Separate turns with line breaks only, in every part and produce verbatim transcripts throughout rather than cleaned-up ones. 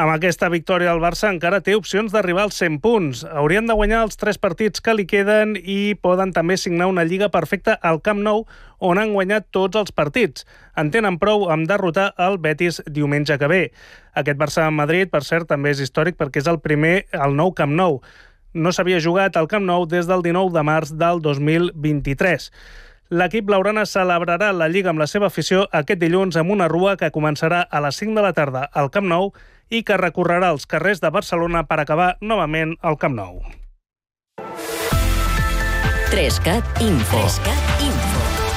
Amb aquesta victòria el Barça encara té opcions d'arribar als cent punts. Haurien de guanyar els tres partits que li queden i poden també signar una lliga perfecta al Camp Nou, on han guanyat tots els partits. En tenen prou amb derrotar el Betis diumenge que ve. Aquest Barça-Madrid, per cert, també és històric perquè és el primer al nou Camp Nou. No s'havia jugat al Camp Nou des del dinou de març del dos mil vint-i-tres. L'equip blaugrana celebrarà la Lliga amb la seva afició aquest dilluns amb una rua que començarà a les cinc de la tarda al Camp Nou i que recorrerà els carrers de Barcelona per acabar novament al Camp Nou.
Trescat Info. Trescat Info.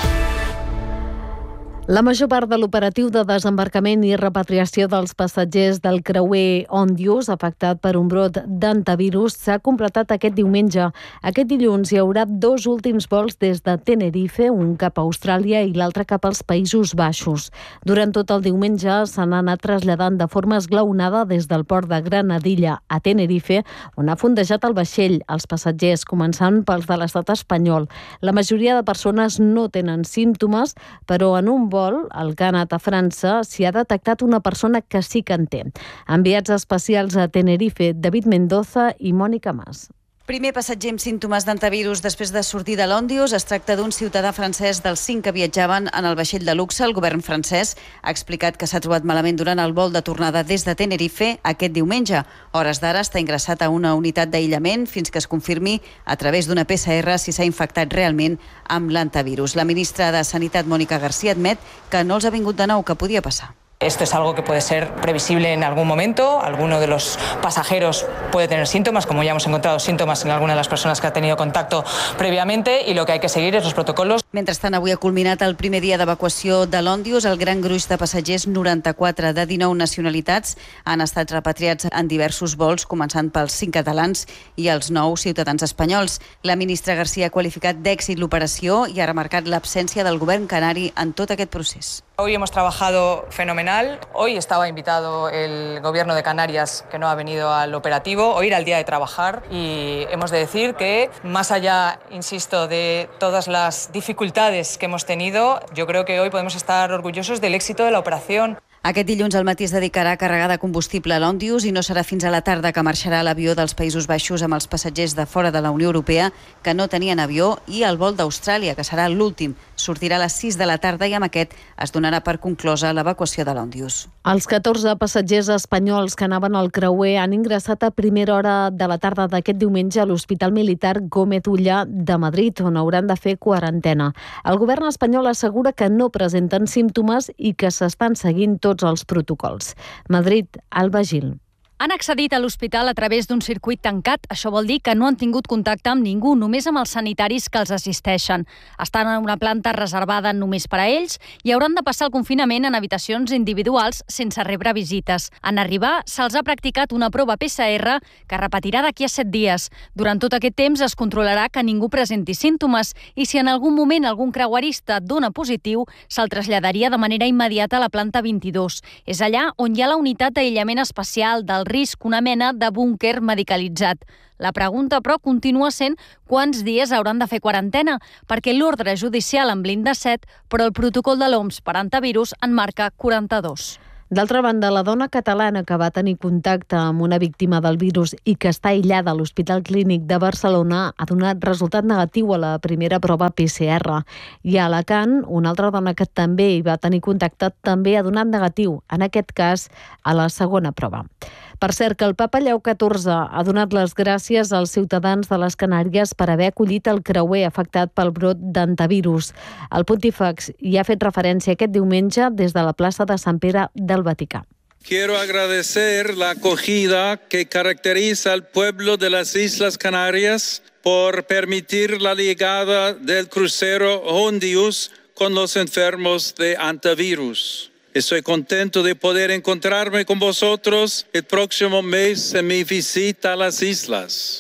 La major part de l'operatiu de desembarcament i repatriació dels passatgers del creuer Òndius, afectat per un brot d'hantavirus, s'ha completat aquest diumenge. Aquest dilluns hi haurà dos últims vols des de Tenerife, un cap a Austràlia i l'altre cap als Països Baixos. Durant tot el diumenge s'han anat traslladant de forma esglaonada des del port de Granadilla a Tenerife, on ha fondejat el vaixell, els passatgers, començant pels de l'estat espanyol. La majoria de persones no tenen símptomes, però en un vol, el que ha anat a França, s'hi ha detectat una persona que sí que en té. Enviats especials a Tenerife, David Mendoza i Mònica Mas.
Primer passatger amb símptomes d'hantavirus després de sortir de l'Òndius. Es tracta d'un ciutadà francès dels cinc que viatjaven en el vaixell de luxe. El govern francès ha explicat que s'ha trobat malament durant el vol de tornada des de Tenerife aquest diumenge. A hores d'ara està ingressat a una unitat d'aïllament fins que es confirmi a través d'una P C R si s'ha infectat realment amb l'hantavirus. La ministra de Sanitat, Mónica García, admet que no els ha vingut de nou, que podia passar.
Esto es algo que puede ser previsible en algún momento. Alguno de los pasajeros puede tener síntomas, como ya hemos encontrado síntomas en alguna de las personas que ha tenido contacto previamente, y lo que hay que seguir es los protocolos.
Mentrestant, avui ha culminat el primer dia d'evacuació de l'Òndius. El gran gruix de passatgers, noranta-quatre de dinou nacionalitats, han estat repatriats en diversos vols, començant pels cinc catalans i els nou ciutadans espanyols. La ministra García ha qualificat d'èxit l'operació i ha remarcat l'absència del govern canari en tot aquest procés.
Hoy hemos trabajado fenomenal. Hoy estaba invitado el gobierno de Canarias, que no ha venido al operativo. Hoy era el día de trabajar y hemos de decir que, más allá, insisto, de todas las dificultades que hemos tenido, yo creo que hoy podemos estar orgullosos del éxito de la operación.
Aquest dilluns al matí es dedicarà a carregar de combustible a l'Òndius i no serà fins a la tarda que marxarà l'avió dels Països Baixos amb els passatgers de fora de la Unió Europea que no tenien avió i el vol d'Austràlia, que serà l'últim. Sortirà a les sis de la tarda i amb aquest es donarà per conclosa l'evacuació de l'Òndius.
Els catorze passatgers espanyols que anaven al creuer han ingressat a primera hora de la tarda d'aquest diumenge a l'Hospital Militar Gómez Ulla de Madrid, on hauran de fer quarantena. El govern espanyol assegura que no presenten símptomes i que s'estan seguint tots els protocols. Madrid, Alba Gil.
Han accedit a l'hospital a través d'un circuit tancat. Això vol dir que no han tingut contacte amb ningú, només amb els sanitaris que els assisteixen. Estan en una planta reservada només per a ells i hauran de passar el confinament en habitacions individuals sense rebre visites. En arribar, se'ls ha practicat una prova P C R que repetirà d'aquí a set dies. Durant tot aquest temps es controlarà que ningú presenti símptomes i si en algun moment algun creuerista dona positiu, se'l traslladaria de manera immediata a la planta vint-i-dos. És allà on hi ha la unitat d'aïllament especial del risc, una mena de búnquer medicalitzat. La pregunta, però, continua sent quants dies hauran de fer quarantena, perquè l'ordre judicial en blinda set, però el protocol de l'O M S per antivirus en marca quaranta-dos.
D'altra banda, la dona catalana que va tenir contacte amb una víctima del virus i que està aïllada a l'Hospital Clínic de Barcelona ha donat resultat negatiu a la primera prova P C R. I a Alacant, una altra dona que també hi va tenir contacte també ha donat negatiu, en aquest cas a la segona prova. Per cert, que el papa Lleó catorze ha donat les gràcies als ciutadans de les Canàries per haver acollit el creuer afectat pel brot d'hantavirus. El pontífex hi ha fet referència aquest diumenge des de la plaça de Sant Pere del Vaticà.
Quiero agradecer la acogida que caracteriza al pueblo de las Islas Canarias por permitir la llegada del crucero Òndius con los enfermos de hantavirus. Estoy contento de poder encontrarme con vosotros el próximo mes en mi visita a las islas.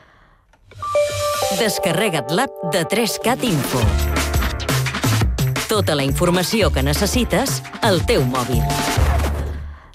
Descarrega't l'app de Trescat Info. Tota la informació que necessites al teu mòbil.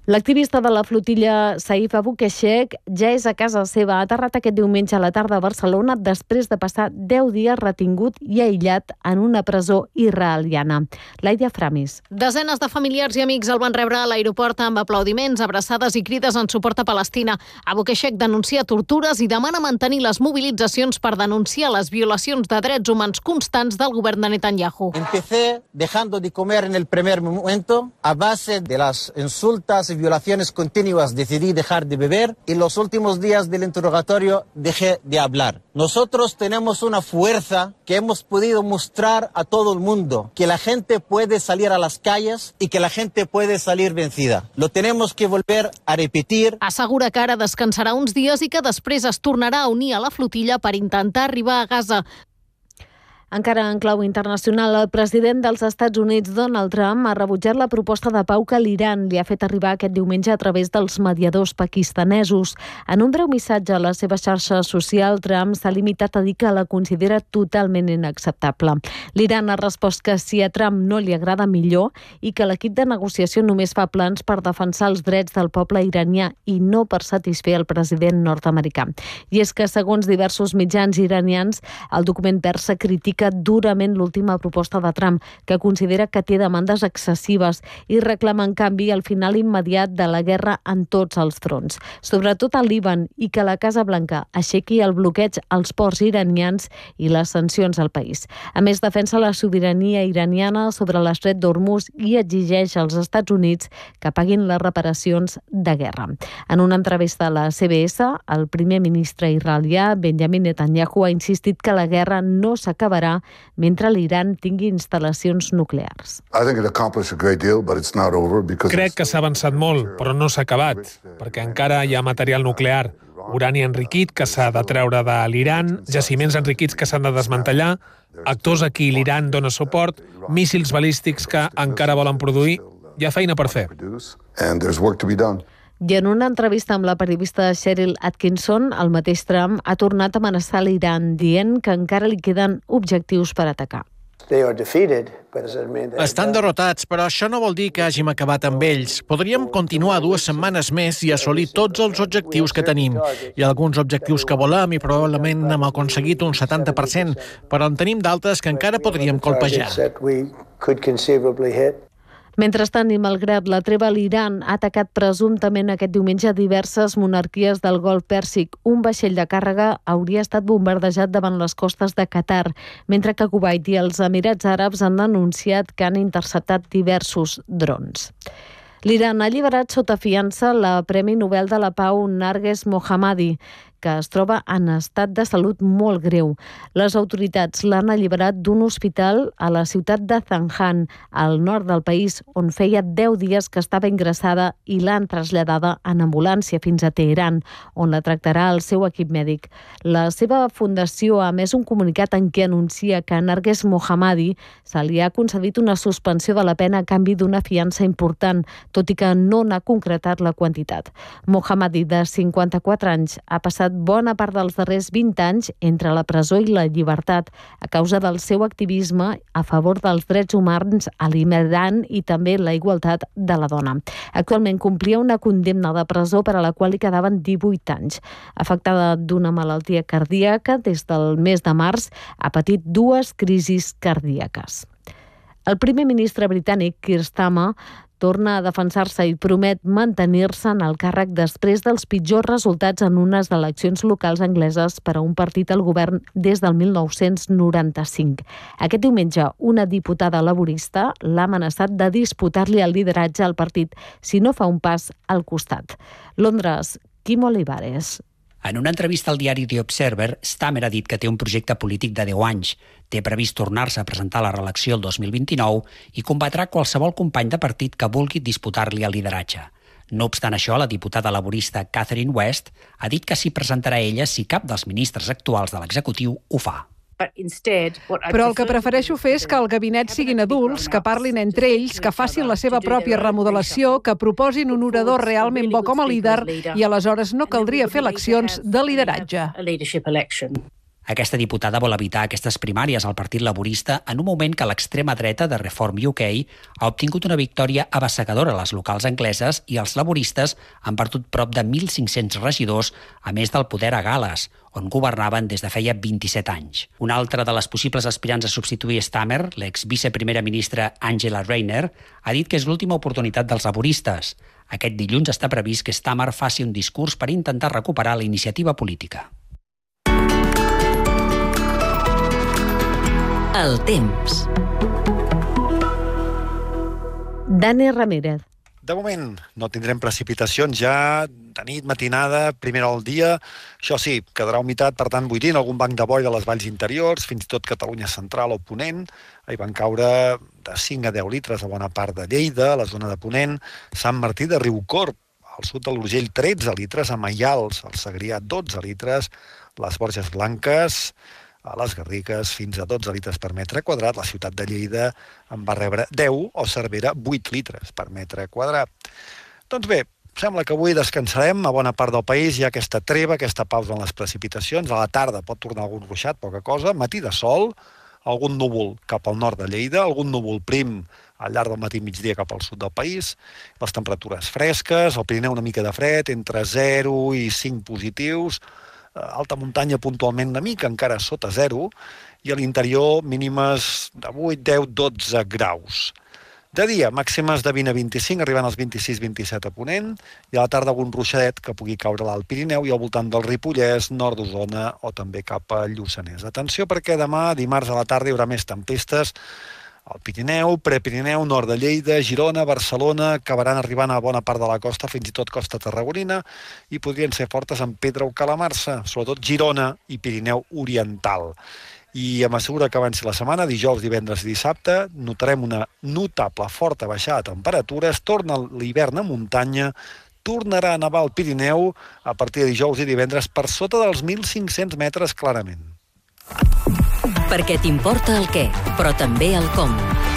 L'activista de la flotilla Saif Aboukeshek ja és a casa seva. Ha aterrat aquest diumenge a la tarda a Barcelona després de passar deu dies retingut i aïllat en una presó israeliana. Laia Framis.
Desenes de familiars i amics el van rebre a l'aeroport amb aplaudiments, abraçades i crides en suport a Palestina. Aboukeshek denuncia tortures i demana mantenir les mobilitzacions per denunciar les violacions de drets humans constants del govern de Netanyahu.
Empecé dejando de comer en el primer momento a base de las insultas y violaciones continuas. Decidí dejar de beber y en los últimos días del interrogatorio dejé de hablar. Nosotros tenemos una fuerza que hemos podido mostrar a todo el mundo, que la gente puede salir a las calles y que la gente puede salir vencida. Lo tenemos que volver a repetir.
Assegura que ara descansarà uns dies i que després es tornarà a unir a la flotilla per intentar arribar a Gaza.
Encara en clau internacional, el president dels Estats Units, Donald Trump, ha rebutjat la proposta de pau que l'Iran li ha fet arribar aquest diumenge a través dels mediadors pakistanesos. En un breu missatge a la seva xarxa social, Trump s'ha limitat a dir que la considera totalment inacceptable. L'Iran ha respost que si a Trump no li agrada millor i que l'equip de negociació només fa plans per defensar els drets del poble iranià i no per satisfer el president nord-americà. I és que, segons diversos mitjans iranians, el document persa critica durament l'última proposta de Trump, que considera que té demandes excessives i reclama, en canvi, el final immediat de la guerra en tots els fronts, sobretot al Líban, i que la Casa Blanca aixequi el bloqueig als ports iranians i les sancions al país. A més, defensa la sobirania iraniana sobre l'estret d'Hormuz i exigeix als Estats Units que paguin les reparacions de guerra. En una entrevista a la C B S, el primer ministre israelià, Benjamin Netanyahu, ha insistit que la guerra no s'acabarà mentre l'Iran tingui instal·lacions nuclears.
Crec que s'ha avançat molt, però no s'ha acabat, perquè encara hi ha material nuclear, urani enriquit que s'ha de treure de l'Iran, jaciments enriquits que s'han de desmantellar, actors a qui l'Iran dona suport, míssils balístics que encara volen produir. Hi ha feina per fer.
I en una entrevista amb la periodista Cheryl Atkinson, el mateix Trump ha tornat a amenaçar l'Iran, dient que encara li queden objectius per atacar.
Estan derrotats, però això no vol dir que hàgim acabat amb ells. Podríem continuar dues setmanes més i assolir tots els objectius que tenim. Hi ha alguns objectius que volem i probablement hem aconseguit un setanta per cent, però en tenim d'altres que encara podríem colpejar.
Mentrestant, i malgrat la treva, l'Iran ha atacat presumptament aquest diumenge diverses monarquies del Golf Pèrsic. Un vaixell de càrrega hauria estat bombardejat davant les costes de Qatar, mentre que Kuwait i els Emirats Àrabs han anunciat que han interceptat diversos drons. L'Iran ha alliberat sota fiança la Premi Nobel de la Pau Narges Mohammadi, que es troba en estat de salut molt greu. Les autoritats l'han alliberat d'un hospital a la ciutat de Zanjan, al nord del país, on feia deu dies que estava ingressada, i l'han traslladada en ambulància fins a Teheran, on la tractarà el seu equip mèdic. La seva fundació ha emès un comunicat en què anuncia que a Narges Mohammadi se li ha concedit una suspensió de la pena a canvi d'una fiança important, tot i que no n'ha concretat la quantitat. Mohammadi, de cinquanta-quatre anys, ha passat bona part dels darrers vint anys entre la presó i la llibertat a causa del seu activisme a favor dels drets humans a l'Iran i també la igualtat de la dona. Actualment complia una condemna de presó per a la qual li quedaven divuit anys. Afectada d'una malaltia cardíaca, des del mes de març ha patit dues crisis cardíaques. El primer ministre britànic, Keir Starmer, torna a defensar-se i promet mantenir-se en el càrrec després dels pitjors resultats en unes eleccions locals angleses per a un partit al govern des del mil nou-cents noranta-cinc. Aquest diumenge, una diputada laborista l'ha amenaçat de disputar-li el lideratge al partit si no fa un pas al costat. Londres, Quim Olivares.
En una entrevista al diari The Observer, Starmer ha dit que té un projecte polític de deu anys. Té previst tornar-se a presentar a la reelecció el dos mil vint-i-nou i combatrà qualsevol company de partit que vulgui disputar-li el lideratge. No obstant això, la diputada laborista Catherine West ha dit que s'hi presentarà ella si cap dels ministres actuals de l'executiu ho fa.
Però el que prefereixo fer és que el gabinet siguin adults, que parlin entre ells, que facin la seva pròpia remodelació, que proposin un orador realment bo com a líder i aleshores no caldria fer eleccions de lideratge.
Aquesta diputada vol evitar aquestes primàries al Partit Laborista en un moment que l'extrema dreta de Reform U K ha obtingut una victòria abassegadora a les locals angleses i els laboristes han perdut prop de mil cinc-cents regidors, a més del poder a Gal·les, on governaven des de feia vint-i-set anys. Una altra de les possibles aspirants a substituir Stammer, l'ex-viceprimera ministra Angela Rayner, ha dit que és l'última oportunitat dels laboristes. Aquest dilluns està previst que Stammer faci un discurs per intentar recuperar la iniciativa política.
El temps.
Dani Ramírez.
De moment no tindrem precipitacions ja de nit, matinada, primera del dia. Això sí, quedarà humitat, per tant, buidint algun banc de boi de les valls interiors, fins i tot Catalunya central o Ponent. Hi van caure de cinc a deu litres a bona part de Lleida, a la zona de Ponent, Sant Martí de Riucorb, al sud de l'Urgell tretze litres, a Maials, al Segrià dotze litres, les Borges Blanques, a les Garrigues fins a dotze litres per metre quadrat. La ciutat de Lleida en va rebre deu o Cervera vuit litres per metre quadrat. Doncs bé, sembla que avui descansarem a bona part del país. Hi ha aquesta treva, aquesta pausa en les precipitacions. A la tarda pot tornar algun ruixat, poca cosa. Matí de sol, algun núvol cap al nord de Lleida, algun núvol prim al llarg del matí i migdia cap al sud del país. Les temperatures fresques, al Pirineu una mica de fred, entre zero i cinc positius, alta muntanya puntualment una mica encara sota zero, i a l'interior mínimes de vuit, deu, dotze graus. De dia, màximes de vint a vint-i-cinc, arribant als vint-i-sis vint-i-set a Ponent, i a la tarda algun ruixadet que pugui caure a l'Alt Pirineu i al voltant del Ripollès, nord d'Osona o també cap a Lluçanès. Atenció perquè demà, dimarts a la tarda, hi haurà més tempestes al Pirineu, Prepirineu, nord de Lleida, Girona, Barcelona, acabaran arribant a bona part de la costa, fins i tot costa tarragonina, i podrien ser fortes en Pedra o Calamarsa, sobretot Girona i Pirineu Oriental. I a mesura que avanci la setmana, dijous, divendres i dissabte, notarem una notable forta baixada de temperatures, torna l'hivern a muntanya, tornarà a nevar al Pirineu a partir de dijous i divendres per sota dels mil cinc-cents metres clarament.
Perquè t'importa el què, però també el com.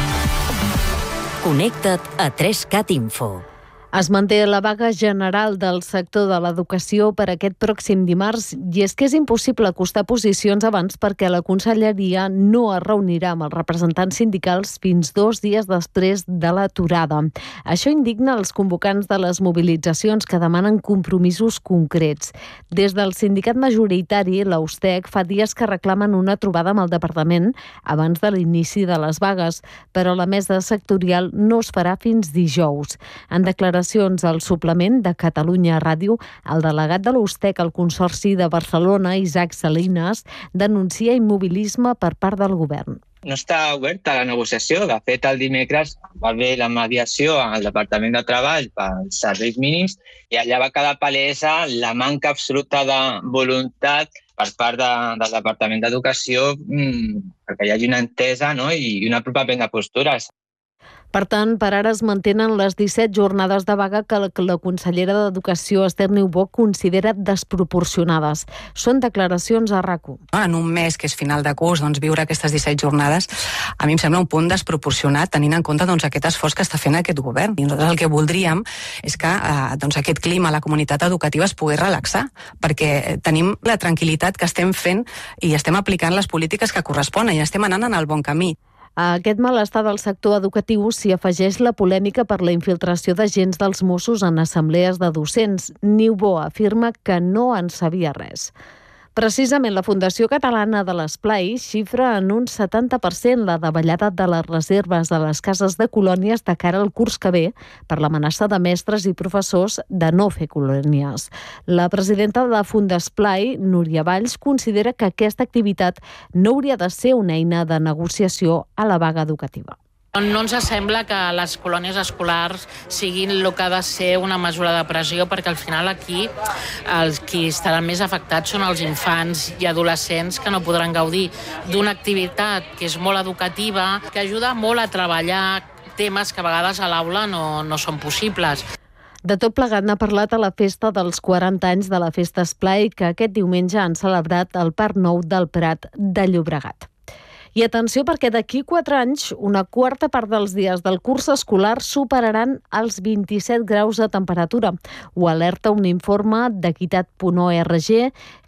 Connecta't a tres cat Info.
Es manté la vaga general del sector de l'educació per aquest pròxim dimarts, i és que és impossible acostar posicions abans perquè la Conselleria no es reunirà amb els representants sindicals fins dos dies després de l'aturada. Això indigna els convocants de les mobilitzacions que demanen compromisos concrets. Des del sindicat majoritari, la USTEC, fa dies que reclamen una trobada amb el departament abans de l'inici de les vagues, però la mesa sectorial no es farà fins dijous. En declaració al suplement de Catalunya Ràdio, el delegat de l'USTEC al Consorci de Barcelona, Isaac Salinas, denuncia immobilisme per part del govern.
No està oberta la negociació. De fet, el dimecres va haver la mediació al Departament de Treball pels serveis mínims i allà va quedar palesa la manca absoluta de voluntat per part de, del Departament d'Educació mmm, perquè hi hagi una entesa, no? i, i un apropament de postures.
Per tant, per ara es mantenen les disset jornades de vaga que la consellera d'Educació, Esther Niubó, considera desproporcionades. Són declaracions a RAC u.
En un mes, que és final de curs, doncs, viure aquestes disset jornades, a mi em sembla un punt desproporcionat, tenint en compte doncs, aquest esforç que està fent aquest govern. I nosaltres el que voldríem és que eh, doncs, aquest clima a la comunitat educativa es pogués relaxar, perquè tenim la tranquil·litat que estem fent i estem aplicant les polítiques que corresponen i estem anant en el bon camí.
A aquest malestar del sector educatiu s'hi afegeix la polèmica per la infiltració d'agents dels Mossos en assemblees de docents. Niubó afirma que no en sabia res. Precisament la Fundació Catalana de l'Esplai xifra en un setanta per cent la davallada de les reserves de les cases de colònies de cara al curs que ve per l'amenaça de mestres i professors de no fer colònies. La presidenta de Fundesplai, Núria Valls, considera que aquesta activitat no hauria de ser una eina de negociació a la vaga educativa.
No ens sembla que les colònies escolars siguin el que ha de ser una mesura de pressió, perquè al final aquí els qui estaran més afectats són els infants i adolescents que no podran gaudir d'una activitat que és molt educativa, que ajuda molt a treballar temes que a vegades a l'aula no, no són possibles.
De tot plegat n'ha parlat a la festa dels quaranta anys de la Festa Esplai, que aquest diumenge han celebrat al Parc Nou del Prat de Llobregat. I atenció, perquè d'aquí quatre anys, una quarta part dels dies del curs escolar superaran els vint-i-set graus de temperatura. Ho alerta un informe d'equitat punt org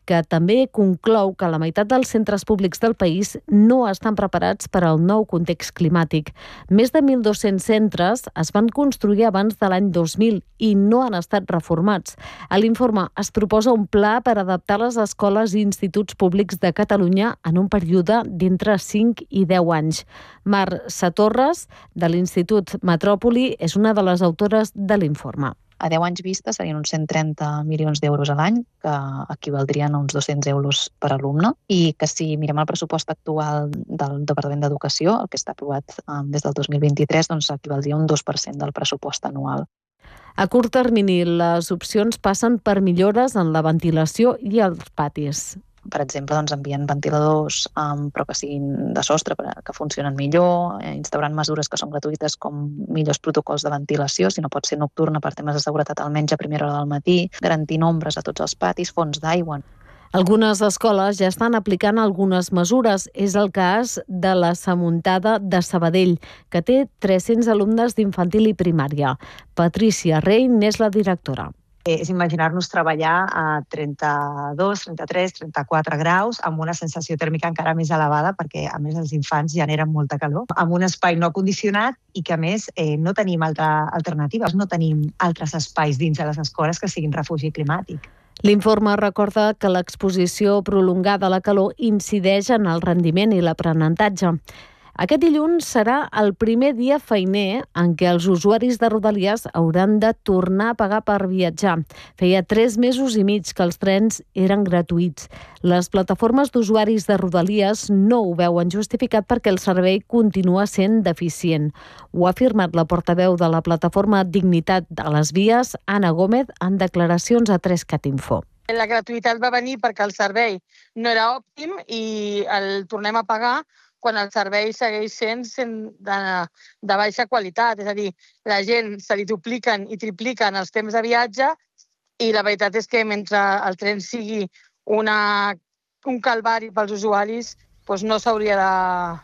que també conclou que la meitat dels centres públics del país no estan preparats per al nou context climàtic. Més de mil dos-cents centres es van construir abans de l'any dos mil i no han estat reformats. A l'informe es proposa un pla per adaptar les escoles i instituts públics de Catalunya en un període d'entre cinc i deu anys. Mar Satorres, de l'Institut Metròpoli, és una de les autores de l'informe.
A deu anys vista serien uns cent trenta milions d'euros a l'any, que equivaldrien a uns dos-cents euros per alumne, i que si mirem el pressupost actual del Departament d'Educació, el que està aprovat des del dos mil vint-i-tres, doncs equivaldria a un dos per cent del pressupost anual.
A curt termini, les opcions passen per millores en la ventilació i els patis.
Per exemple, doncs, envien ventiladors um, però que siguin de sostre, que funcionen millor, eh, instaurant mesures que són gratuïtes com millors protocols de ventilació, si no pot ser nocturna per temes de seguretat almenys a primera hora del matí, garantint ombres a tots els patis, fonts d'aigua.
Algunes escoles ja estan aplicant algunes mesures. És el cas de la Samuntada de Sabadell, que té tres-cents alumnes d'infantil i primària. Patricia Rey n'és la directora.
És imaginar-nos treballar a trenta-dos, trenta-tres, trenta-quatre graus amb una sensació tèrmica encara més elevada perquè, a més, els infants generen molta calor, amb un espai no condicionat i que, a més, eh, no tenim altra alternativa, no tenim altres espais dins de les escoles que siguin refugi climàtic.
L'informe recorda que l'exposició prolongada a la calor incideix en el rendiment i l'aprenentatge. Aquest dilluns serà el primer dia feiner en què els usuaris de Rodalies hauran de tornar a pagar per viatjar. Feia tres mesos i mig que els trens eren gratuïts. Les plataformes d'usuaris de Rodalies no ho veuen justificat perquè el servei continua sent deficient. Ho ha afirmat la portaveu de la plataforma Dignitat a les Vies, Anna Gómez, en declaracions a tres cat info.
La gratuïtat va venir perquè el servei no era òptim i el tornem a pagar quan el servei segueix sent de, de baixa qualitat. És a dir, la gent se li dupliquen i tripliquen els temps de viatge i la veritat és que mentre el tren sigui una, un calvari pels usuaris, doncs no s'hauria de,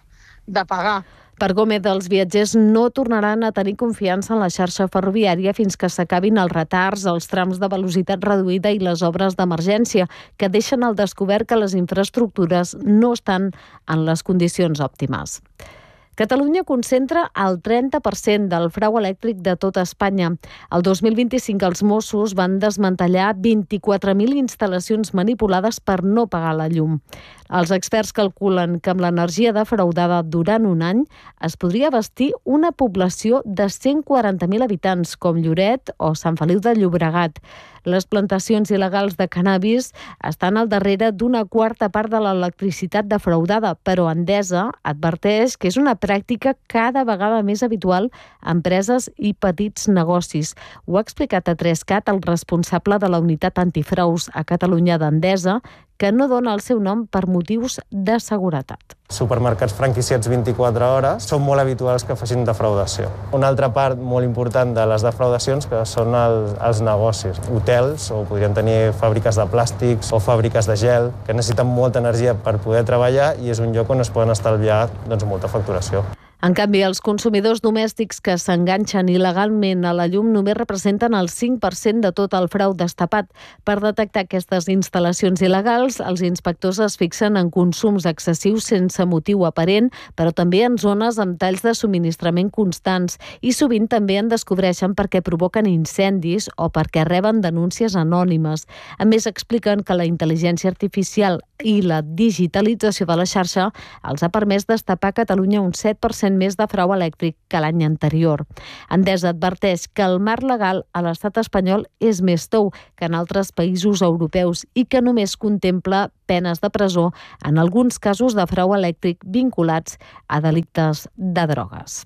de pagar.
Per Gómez, els viatgers no tornaran a tenir confiança en la xarxa ferroviària fins que s'acabin els retards, els trams de velocitat reduïda i les obres d'emergència, que deixen al descobert que les infraestructures no estan en les condicions òptimes. Catalunya concentra el trenta per cent del frau elèctric de tota Espanya. El dos mil vint-i-cinc els Mossos van desmantellar vint-i-quatre mil instal·lacions manipulades per no pagar la llum. Els experts calculen que amb l'energia defraudada durant un any es podria abastir una població de cent quaranta mil habitants, com Lloret o Sant Feliu de Llobregat. Les plantacions il·legals de cannabis estan al darrere d'una quarta part de l'electricitat defraudada, però Endesa adverteix que és una pràctica cada vegada més habitual a empreses i petits negocis. Ho ha explicat a tres cat el responsable de la unitat antifraus a Catalunya d'Endesa, que no dona el seu nom per motius de seguretat.
Supermercats franquiciats vint-i-quatre hores són molt habituals que facin defraudació. Una altra part molt important de les defraudacions que són el, els negocis. Hotels, o podrien tenir fàbriques de plàstics o fàbriques de gel, que necessiten molta energia per poder treballar i és un lloc on es poden estalviar doncs, molta facturació.
En canvi, els consumidors domèstics que s'enganxen il·legalment a la llum només representen el cinc per cent de tot el frau destapat. Per detectar aquestes instal·lacions il·legals, els inspectors es fixen en consums excessius sense motiu aparent, però també en zones amb talls de subministrament constants i sovint també en descobreixen perquè provoquen incendis o perquè reben denúncies anònimes. A més, expliquen que la intel·ligència artificial i la digitalització de la xarxa els ha permès destapar a Catalunya un set per cent més de frau elèctric que l'any anterior. Endesa adverteix que el marc legal a l'estat espanyol és més tou que en altres països europeus i que només contempla penes de presó en alguns casos de frau elèctric vinculats a delictes de drogues.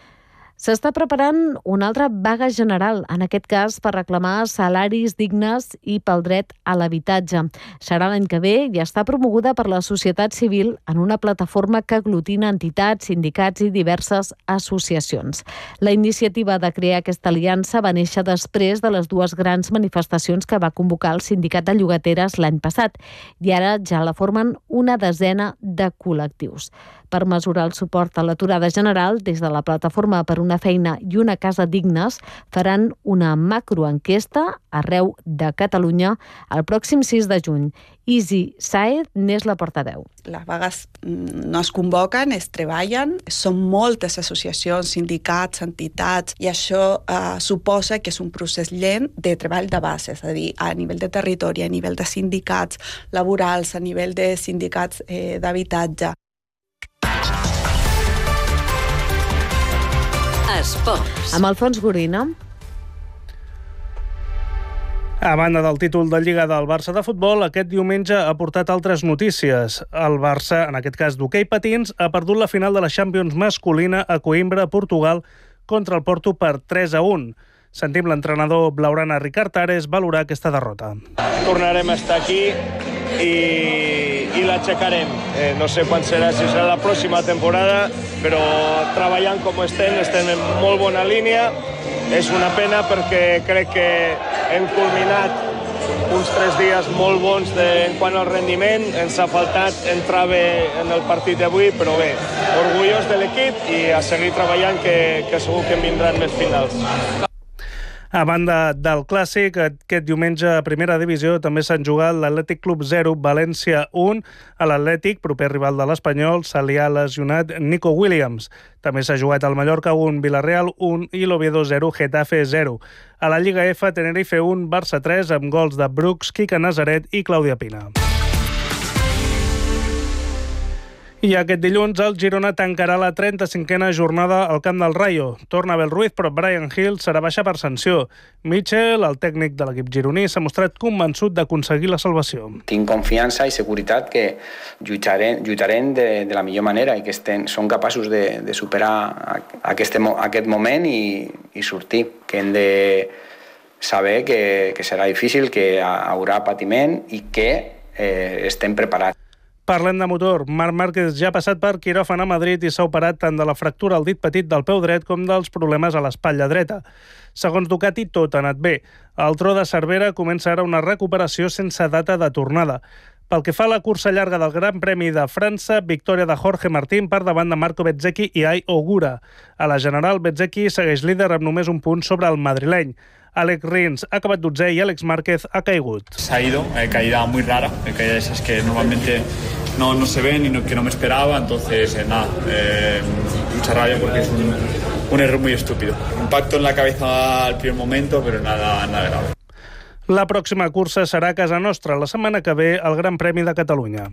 S'està preparant una altra vaga general, en aquest cas per reclamar salaris dignes i pel dret a l'habitatge. Serà l'any que ve i està promoguda per la societat civil en una plataforma que aglutina entitats, sindicats i diverses associacions. La iniciativa de crear aquesta aliança va néixer després de les dues grans manifestacions que va convocar el Sindicat de Llogateres l'any passat i ara ja la formen una desena de col·lectius. Per mesurar el suport a l'aturada general, des de la Plataforma per una una feina i una casa dignes faran una macroenquesta arreu de Catalunya el pròxim sis de juny. Isi Saez n'és la portaveu.
Les vagues no es convoquen, es treballen. Són moltes associacions, sindicats, entitats, i això eh, suposa que és un procés lent de treball de base, és a dir, a nivell de territori, a nivell de sindicats laborals, a nivell de sindicats eh, d'habitatge.
Esports.
Amb Alfons Gorina.
A banda del títol de Lliga del Barça de futbol, aquest diumenge ha portat altres notícies. El Barça, en aquest cas d'hoquei patins, ha perdut la final de la Champions masculina a Coimbra, Portugal, contra el Porto per tres a un. Sentim l'entrenador blaugrana Ricard Ares valorar aquesta derrota.
Tornarem a estar aquí i, i l'aixecarem. Eh, no sé quan serà, si serà la pròxima temporada, però treballant com estem, estem en molt bona línia. És una pena perquè crec que hem culminat uns tres dies molt bons de, en quant al rendiment. Ens ha faltat entrar bé en el partit d'avui, però bé, orgullós de l'equip i a seguir treballant, que, que segur que en vindran més finals.
A banda del Clàssic, aquest diumenge a Primera Divisió també s'han jugat l'Atlètic Club zero, València un. A l'Atlètic, proper rival de l'Espanyol, se li ha lesionat Nico Williams. També s'ha jugat el Mallorca un, Villarreal un i l'Oviedo zero, Getafe zero. A la Lliga F, Tenerife un, Barça tres, amb gols de Brooks, Quique Nazaret i Clàudia Pina. I aquest dilluns el Girona tancarà la trenta-cinquena jornada al camp del Rayo. Torna Abel Ruiz, però Brian Hill serà baixa per sanció. Mitchell, el tècnic de l'equip gironí, s'ha mostrat convençut d'aconseguir la salvació.
Tinc confiança i seguretat que lluitarem, lluitarem de, de la millor manera i que estem, són capaços de, de superar aquest, aquest moment i, i sortir. Que hem de saber que, que serà difícil, que haurà patiment i que eh, estem preparats.
Parlem de motor. Marc Márquez ja ha passat per quiròfan a Madrid i s'ha operat tant de la fractura al dit petit del peu dret com dels problemes a l'espatlla dreta. Segons Ducati, tot ha anat bé. El Tro de Cervera comença ara una recuperació sense data de tornada. Pel que fa a la cursa llarga del Gran Premi de França, victòria de Jorge Martín per davant de Marco Bezzecchi i Ai Ogura. A la general, Bezzecchi segueix líder amb només un punt sobre el madrileny. Alex Rins ha acabat dotzè i Alex Márquez ha caigut.
Se ha ido, eh, caída muy rara, eh, caída esas que normalmente no, no se ven y no, que no me esperaba, entonces eh, nada, eh, mucha rabia porque es un, un error muy estúpido. Impacto en la cabeza al primer momento, pero nada, nada grave.
La pròxima cursa serà a casa nostra, la setmana que ve, el Gran Premi de Catalunya.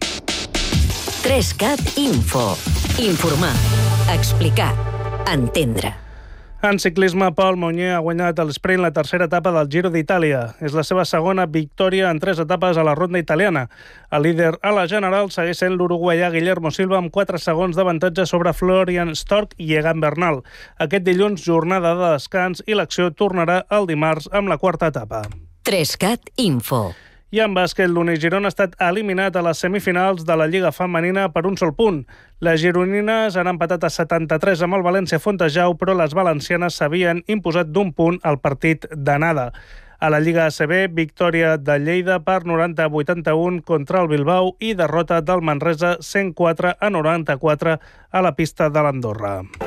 tres cat Info. Informar. Explicar. Entendre.
En ciclisme, Pol Monyer ha guanyat el sprint la tercera etapa del Giro d'Itàlia. És la seva segona victòria en tres etapes a la ronda italiana. El líder a la general segueix sent l'uruguaià Guillermo Silva amb quatre segons d'avantatge sobre Florian Stork i Egan Bernal. Aquest dilluns, jornada de descans i l'acció tornarà el dimarts amb la quarta etapa.
tres cat Info.
I en bàsquet, l'Uni Girona ha estat eliminat a les semifinals de la Lliga Femenina per un sol punt. Les gironines han empatat a setanta-tres amb el València Fontejau, però les valencianes s'havien imposat d'un punt al partit d'anada. A la Lliga A C B, victòria de Lleida per noranta a vuitanta-un contra el Bilbao i derrota del Manresa cent quatre a noranta-quatre a la pista de l'Andorra.